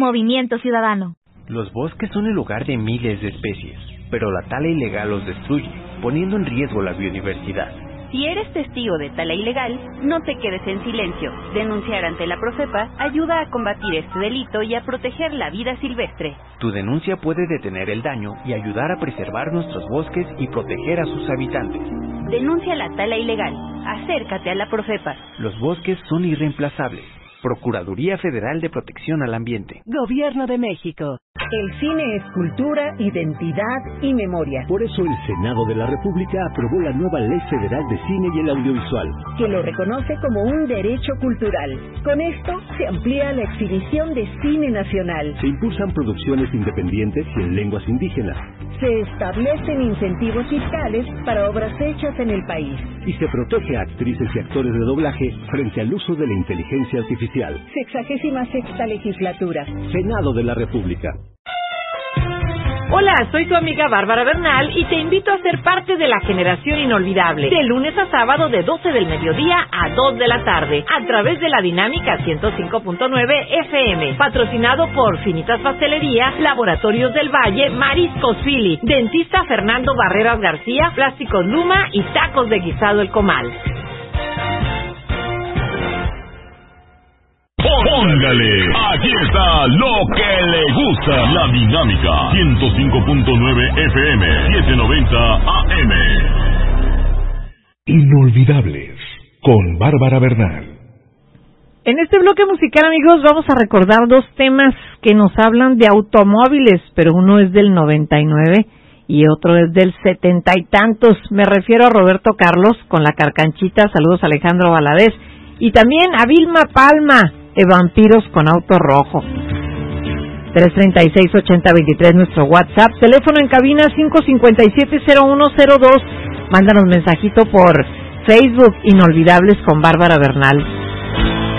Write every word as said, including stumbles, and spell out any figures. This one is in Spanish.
Movimiento Ciudadano. Los bosques son el hogar de miles de especies, pero la tala ilegal los destruye, poniendo en riesgo la biodiversidad. Si eres testigo de tala ilegal, no te quedes en silencio. Denunciar ante la Profepa ayuda a combatir este delito y a proteger la vida silvestre. Tu denuncia puede detener el daño y ayudar a preservar nuestros bosques y proteger a sus habitantes. Denuncia la tala ilegal. Acércate a la Profepa. Los bosques son irreemplazables. Procuraduría Federal de Protección al Ambiente. Gobierno de México. El cine es cultura, identidad y memoria. Por eso el Senado de la República aprobó la nueva Ley Federal de Cine y el Audiovisual, que lo reconoce como un derecho cultural. Con esto se amplía la exhibición de cine nacional. Se impulsan producciones independientes y en lenguas indígenas. Se establecen incentivos fiscales para obras hechas en el país. Y se protege a actrices y actores de doblaje frente al uso de la inteligencia artificial. Sexagésima sexta legislatura. Senado de la República. Hola, soy tu amiga Bárbara Bernal y te invito a ser parte de la generación inolvidable, de lunes a sábado de doce del mediodía a dos de la tarde, a través de la Dinámica ciento cinco punto nueve F M, patrocinado por Finitas Pastelería, Laboratorios del Valle, Mariscos Philly, Dentista Fernando Barreras García, Plásticos Luma y Tacos de Guisado El Comal. Póngale, aquí está lo que le gusta. La Dinámica ciento cinco punto nueve F M, setecientos noventa A M. Inolvidables, con Bárbara Bernal. En este bloque musical, amigos, vamos a recordar dos temas que nos hablan de automóviles, pero uno es del noventa y nueve y otro es del setenta y tantos. Me refiero a Roberto Carlos con La Carcanchita, saludos a Alejandro Valadez, y también a Vilma Palma, de Vampiros con Auto Rojo. tres treinta y seis, ochenta veintitrés nuestro WhatsApp, teléfono en cabina cinco cinco siete, cero uno cero dos. Mándanos mensajito por Facebook, Inolvidables con Bárbara Bernal.